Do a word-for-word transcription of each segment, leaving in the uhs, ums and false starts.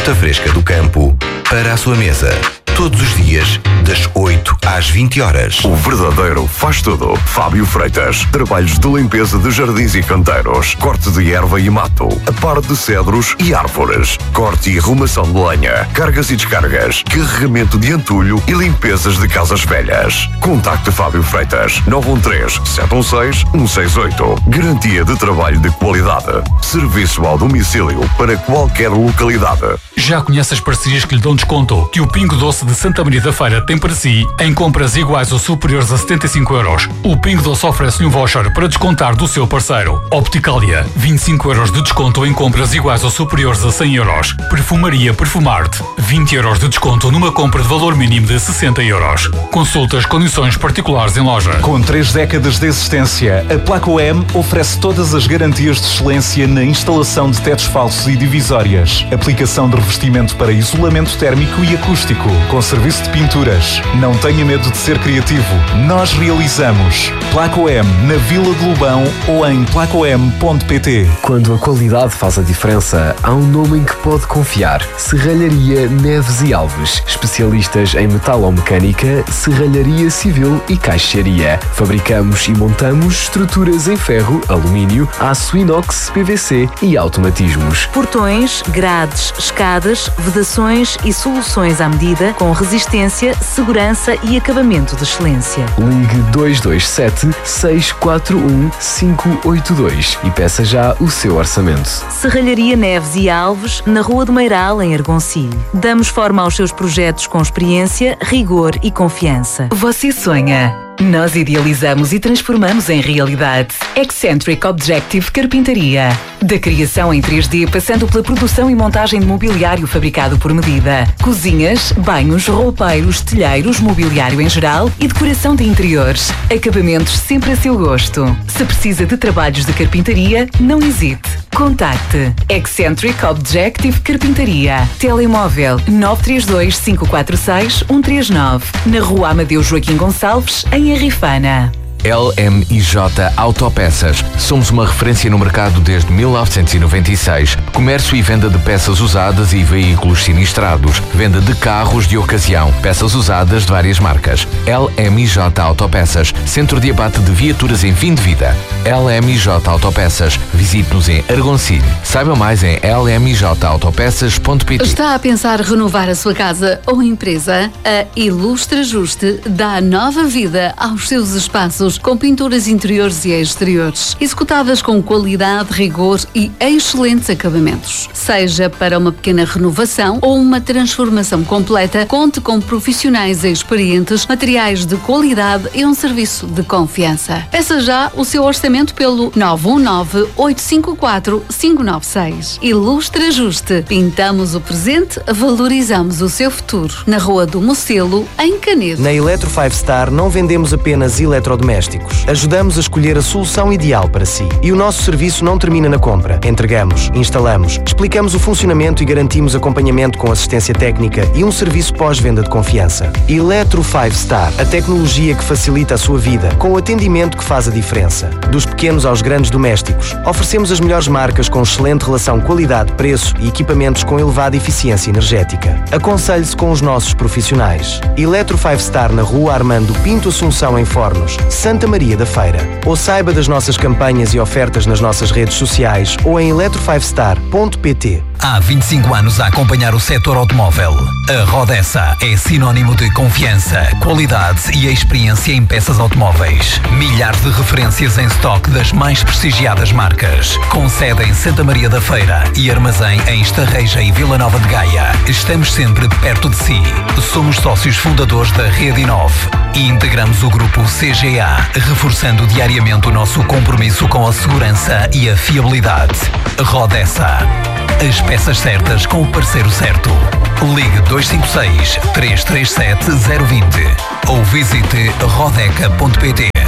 fruta fresca do campo para a sua mesa. Todos os dias, das oito às vinte horas. O verdadeiro faz tudo. Fábio Freitas. Trabalhos de limpeza de jardins e canteiros. Corte de erva e mato. Aparo de cedros e árvores. Corte e arrumação de lenha. Cargas e descargas. Carregamento de entulho e limpezas de casas velhas. Contacte Fábio Freitas. nove um três, sete um seis, um seis oito. Garantia de trabalho de qualidade. Serviço ao domicílio para qualquer localidade. Já conhece as parcerias que lhe dão desconto que o Pingo Doce de Santa Maria da Feira tem para si em compras iguais ou superiores a setenta e cinco euros. O Pingo Doce oferece-lhe um voucher para descontar do seu parceiro. Opticalia, vinte e cinco euros de desconto em compras iguais ou superiores a cem euros. Perfumaria Perfumarte, vinte euros de desconto numa compra de valor mínimo de sessenta euros. Consulta as condições particulares em loja. Com três décadas de existência, a Placa O M oferece todas as garantias de excelência na instalação de tetos falsos e divisórias, aplicação de revestimento para isolamento térmico e acústico, com serviço de pinturas. Não tenha medo de ser criativo. Nós realizamos. Placa O M na Vila de Lobão ou em placa o m ponto p t. Quando a qualidade faz a diferença, há um nome em que pode confiar. Serralharia Neves e Alves. Especialistas em metalomecânica, serralharia civil e caixaria. Fabricamos e montamos estruturas em ferro, alumínio, aço inox, P V C e automatismos. Portões, grades, escadas, vedações e soluções à medida com resistência, segurança e acabamento de excelência. Ligue dois dois sete, seis quatro um, cinco oito dois e peça já o seu orçamento. Serralharia Neves e Alves, na Rua do Meiral, em Argoncilho. Damos forma aos seus projetos com experiência, rigor e confiança. Você sonha? Nós idealizamos e transformamos em realidade. Eccentric Objective Carpintaria. Da criação em três D, passando pela produção e montagem de mobiliário fabricado por medida. Cozinhas, banhos, roupeiros, telheiros, mobiliário em geral e decoração de interiores. Acabamentos sempre a seu gosto. Se precisa de trabalhos de carpintaria, não hesite. Contacte Eccentric Objective Carpintaria. Telemóvel nove três dois, cinco quatro seis, um três nove. Na Rua Amadeu Joaquim Gonçalves, em Arrifana. L M I J Autopeças. Somos uma referência no mercado desde mil novecentos e noventa e seis. Comércio e venda de peças usadas e veículos sinistrados. Venda de carros de ocasião. Peças usadas de várias marcas. L M I J Autopeças. Centro de abate de viaturas em fim de vida. L M I J Autopeças. Visite-nos em Argoncilho. Saiba mais em l m i j autopeças ponto p t. Está a pensar renovar a sua casa ou empresa? A Ilustra Ajuste dá nova vida aos seus espaços com pinturas interiores e exteriores, executadas com qualidade, rigor e excelentes acabamentos. Seja para uma pequena renovação ou uma transformação completa, conte com profissionais experientes, materiais de qualidade e um serviço de confiança. Peça já o seu orçamento pelo nove um nove, oito cinco quatro, cinco nove seis. Ilustra Ajuste. Pintamos o presente, valorizamos o seu futuro. Na Rua do Mocelo, em Canedo. Na Eletro cinco Star não vendemos apenas eletrodomésticos. Ajudamos a escolher a solução ideal para si. E o nosso serviço não termina na compra. Entregamos, instalamos, explicamos o funcionamento e garantimos acompanhamento com assistência técnica e um serviço pós-venda de confiança. Eletro cinco Star, a tecnologia que facilita a sua vida, com o atendimento que faz a diferença. Dos pequenos aos grandes domésticos, oferecemos as melhores marcas com excelente relação qualidade-preço e equipamentos com elevada eficiência energética. Aconselhe-se com os nossos profissionais. Eletro cinco Star na Rua Armando Pinto Assunção, em Fornos, Santa Maria da Feira. Ou saiba das nossas campanhas e ofertas nas nossas redes sociais ou em eletro cinco star ponto p t. Há vinte e cinco anos a acompanhar o setor automóvel. A Rodessa é sinónimo de confiança, qualidade e experiência em peças automóveis. Milhares de referências em estoque das mais prestigiadas marcas. Com sede em Santa Maria da Feira e armazém em Estarreja e Vila Nova de Gaia. Estamos sempre perto de si. Somos sócios fundadores da Rede Inove e integramos o grupo C G A, reforçando diariamente o nosso compromisso com a segurança e a fiabilidade. Rodessa. As peças certas com o parceiro certo. Ligue dois cinco seis, três três sete, zero dois zero ou visite rodeca ponto p t.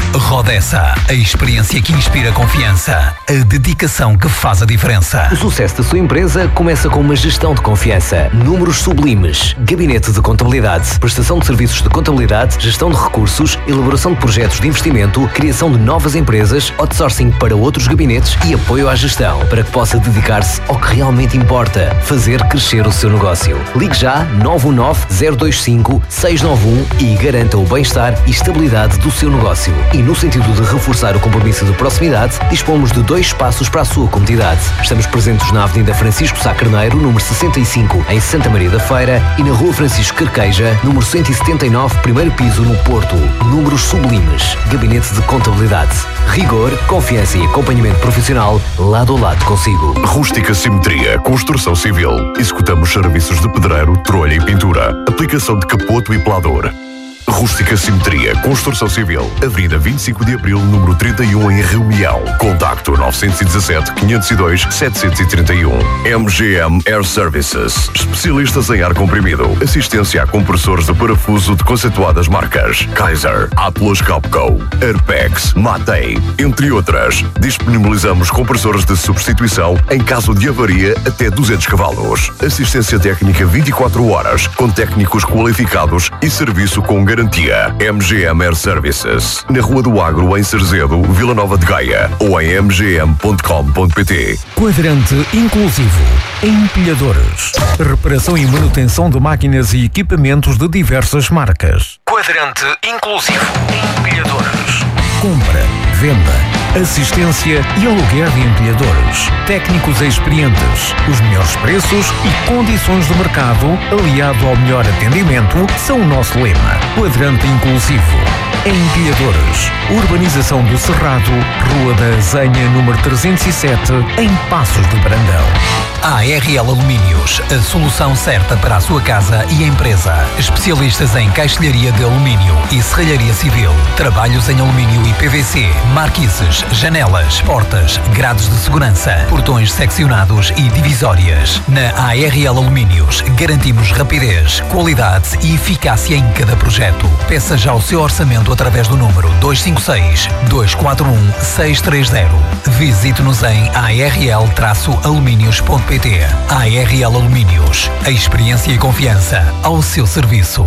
Rodessa, a experiência que inspira confiança, a dedicação que faz a diferença. O sucesso da sua empresa começa com uma gestão de confiança. Números sublimes, gabinete de contabilidade, prestação de serviços de contabilidade, gestão de recursos, elaboração de projetos de investimento, criação de novas empresas, outsourcing para outros gabinetes e apoio à gestão, para que possa dedicar-se ao que realmente importa, fazer crescer o seu negócio. Ligue já nove um nove, zero dois cinco, seis nove um e garanta o bem-estar e estabilidade do seu negócio. E no sentido de reforçar o compromisso de proximidade, dispomos de dois espaços para a sua comodidade. Estamos presentes na Avenida Francisco Sá Carneiro, número sessenta e cinco, em Santa Maria da Feira, e na Rua Francisco Carqueja, número cento e setenta e nove, primeiro piso, no Porto. Números sublimes, gabinete de contabilidade. Rigor, confiança e acompanhamento profissional, lado a lado consigo. Rústica Simetria, construção civil. Executamos serviços de pedreiro, trolha e pintura. Aplicação de capoto e pelador. Rústica Simetria, construção civil. Avenida vinte e cinco de Abril, número trinta e um, em Reunião. Contacto nove um sete, quinhentos e dois, setecentos e trinta e um. M G M Air Services, especialistas em ar comprimido. Assistência a compressores de parafuso de conceituadas marcas Kaiser, Atlas Copco, Airpex, Matei, entre outras. Disponibilizamos compressores de substituição em caso de avaria até duzentos cavalos. Assistência técnica vinte e quatro horas, com técnicos qualificados e serviço com garantia. M G M Air Services, na Rua do Agro, em Cerzedo, Vila Nova de Gaia, ou em m g m ponto com ponto p t. Quadrante inclusivo. Empilhadores. Reparação e manutenção de máquinas e equipamentos de diversas marcas. Quadrante inclusivo. Empilhadores. Compra, venda, assistência e aluguer de empilhadores. Técnicos experientes. Os melhores preços e condições de mercado, aliado ao melhor atendimento, são o nosso lema. Quadrante inclusivo. Empilhadores. Urbanização do Cerrado, Rua da Azenha, número trezentos e sete, em Passos de Brandão. A R L Alumínios, a solução certa para a sua casa e empresa. Especialistas em caixilharia de alumínio e serralharia civil. Trabalhos em alumínio e P V C, marquises, janelas, portas, grades de segurança, portões seccionados e divisórias. Na A R L Alumínios garantimos rapidez, qualidade e eficácia em cada projeto. Peça já o seu orçamento através do número dois cinco seis, dois quatro um, seis três zero. Visite-nos em a r l alumínios ponto p t. A R L Alumínios, a experiência e confiança ao seu serviço.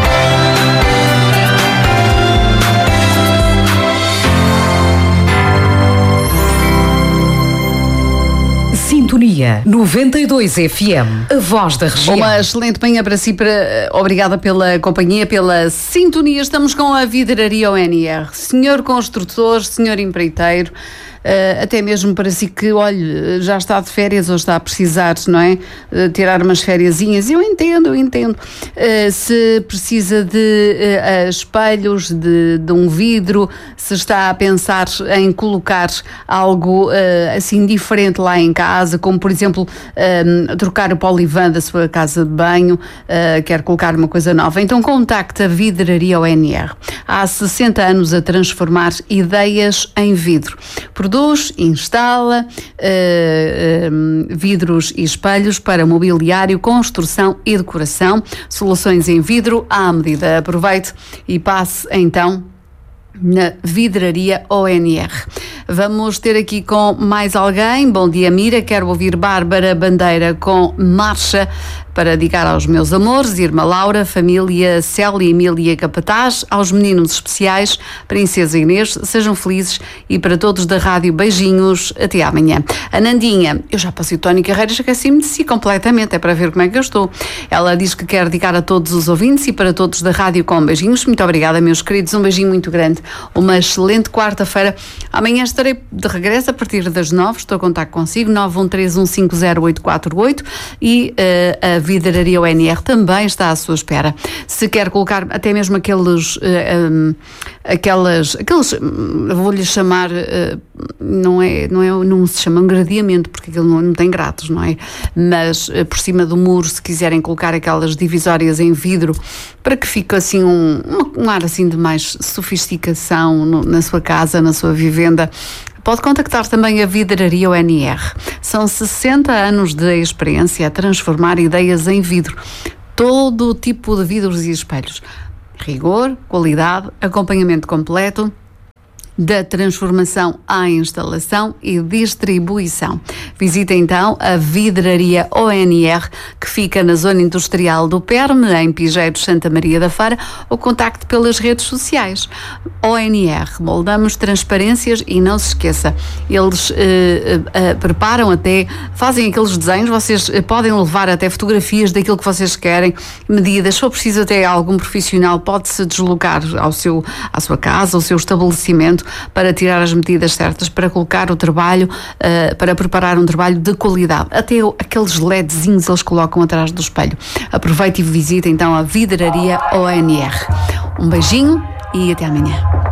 Sintonia noventa e dois F M, a voz da região. Uma excelente manhã para si, para, obrigada pela companhia, pela sintonia. Estamos com a Vidraria O N R. Senhor construtor, senhor empreiteiro, Uh, até mesmo para si que, olhe, já está de férias ou está a precisar, não é? Uh, tirar umas fériasinhas, eu entendo, eu entendo. Uh, se precisa de uh, espelhos, de, de um vidro, se está a pensar em colocar algo uh, assim diferente lá em casa, como por exemplo uh, trocar o polivan da sua casa de banho, uh, quer colocar uma coisa nova, então contacte a Vidraria O N R. Há sessenta anos a transformar ideias em vidro. Produz, instala uh, uh, vidros e espelhos para mobiliário, construção e decoração, soluções em vidro à medida. Aproveite e passe então na Vidraria O N R. Vamos ter aqui com mais alguém. Bom dia, Mira. Quero ouvir Bárbara Bandeira com Marcha para dedicar aos meus amores, Irmã Laura, família Célia e Emília Capataz, aos meninos especiais, Princesa Inês, sejam felizes, e para todos da rádio, beijinhos, até amanhã. A Nandinha, eu já passei o Tony Carreira, esqueci-me de si completamente, é para ver como é que eu estou. Ela diz que quer dedicar a todos os ouvintes e para todos da rádio com beijinhos. Muito obrigada, meus queridos, um beijinho muito grande. Uma excelente quarta-feira. Amanhã estarei de regresso a partir das nove, estou a contar consigo, nove um três um cinco zero oito quatro oito, e uh, a Vidraria O N R também está à sua espera. Se quer colocar até mesmo aqueles, uh, um, aquelas, aqueles, vou-lhe chamar, uh, não é, não é, não se chama um gradeamento, porque aquilo não, não tem gratos, não é? Mas uh, por cima do muro, se quiserem colocar aquelas divisórias em vidro, para que fique assim um, um, um ar assim de mais sofisticação no, na sua casa, na sua vivenda, pode contactar também a Vidraria O N R. São sessenta anos de experiência a transformar ideias em vidro. Todo tipo de vidros e espelhos. Rigor, qualidade, acompanhamento completo. da transformação à instalação e distribuição. Visite então a Vidraria O N R, que fica na zona industrial do Perme, em Pigeiros, Santa Maria da Feira, ou contacte pelas redes sociais. O N R, moldamos transparências e não se esqueça, eles eh, eh, preparam até, fazem aqueles desenhos, vocês eh, podem levar até fotografias daquilo que vocês querem, medidas, se for preciso até algum profissional pode-se deslocar ao seu, à sua casa, ao seu estabelecimento, para tirar as medidas certas, para colocar o trabalho, uh, para preparar um trabalho de qualidade. Até aqueles LEDzinhos eles colocam atrás do espelho. Aproveite e visite então a Vidraria O N R. Um beijinho e até amanhã.